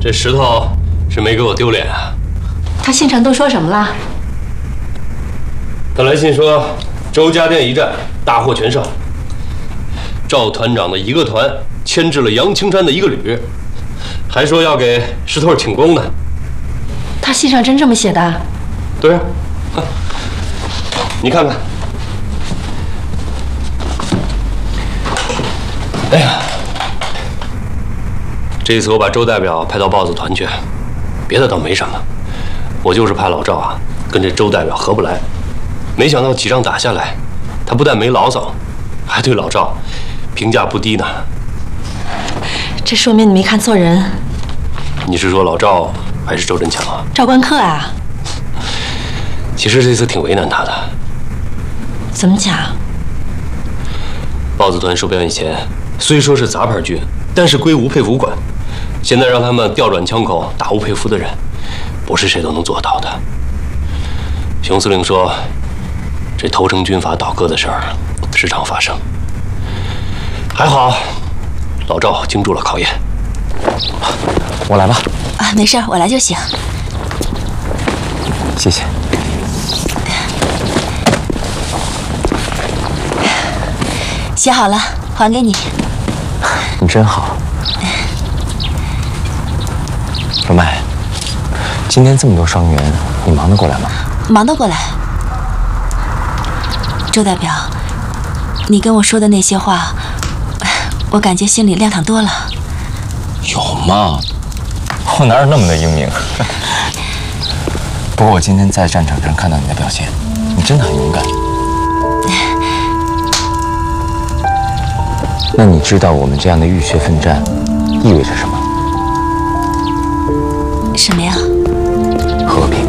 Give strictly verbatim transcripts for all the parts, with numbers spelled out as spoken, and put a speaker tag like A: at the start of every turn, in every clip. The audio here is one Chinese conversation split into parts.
A: 这石头是没给我丢脸啊！
B: 他信上都说什么了？
A: 他来信说，周家店一战大获全胜，赵团长的一个团牵制了杨青山的一个旅，还说要给石头请功呢。
B: 他信上真这么写的？
A: 对啊，你看看。哎呀，这一次我把周代表派到豹子团去，别的倒没什么，我就是怕老赵啊跟这周代表合不来。没想到几仗打下来，他不但没牢骚，还对老赵评价不低呢。
B: 这说明你没看错人。
A: 你是说老赵还是周振强啊？
B: 赵冠客啊。
A: 其实这次挺为难他的。
B: 怎么讲？
A: 豹子团收表演前虽说是杂牌军，但是归吴佩孚管。现在让他们调转枪口打吴佩孚的人，不是谁都能做到的。熊司令说，这投诚军阀倒戈的事儿时常发生。还好，老赵经住了考验。
C: 我来吧。
D: 啊，没事，我来就行。
C: 谢谢。
D: 写好了，还给你。
C: 你真好。小麦，今天这么多伤员，你忙得过来吗？
D: 忙得过来。周代表，你跟我说的那些话，我感觉心里亮堂多了。
C: 有吗？我哪有那么的英明？不过我今天在战场上看到你的表现，你真的很勇敢。那你知道我们这样的浴血奋战意味着什么？
D: 什么呀？
C: 和平。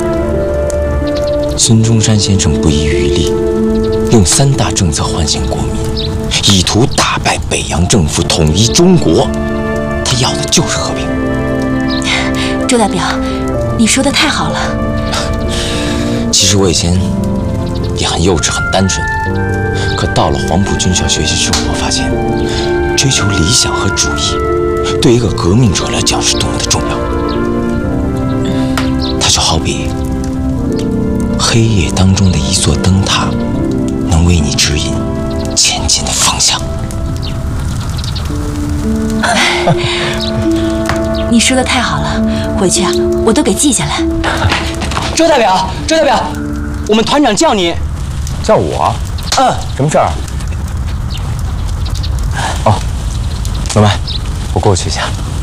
C: 孙中山先生不遗余力，用三大政策唤醒国民，以图打败北洋政府，统一中国。他要的就是和平。
D: 周代表，你说的太好了。
C: 其实我以前也很幼稚，很单纯。可到了黄埔军校学习之后，我发现追求理想和主义对一个革命者来讲是多么的重要。它就好比黑夜当中的一座灯塔，能为你指引前进的方向。
D: 你说的太好了，回去啊，我都给记下来。
E: 周代表，周代表，我们团长叫你。
C: 叫我？
E: 嗯，
C: 什么事儿？哦，老麦，我过去一下。